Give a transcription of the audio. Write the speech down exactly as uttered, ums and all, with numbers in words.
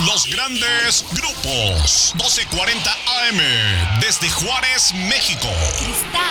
Los grandes grupos. doce cuarenta A M desde Juárez, México. Cristal